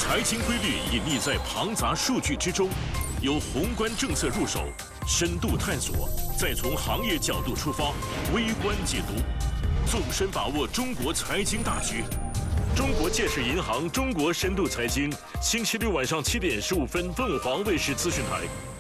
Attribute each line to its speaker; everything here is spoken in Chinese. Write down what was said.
Speaker 1: 财经规律隐匿在庞杂数据之中，由宏观政策入手，深度探索，再从行业角度出发，微观解读，纵深把握中国财经大局。中国建设银行中国深度财经，星期六晚上7点15分，凤凰卫视资讯台。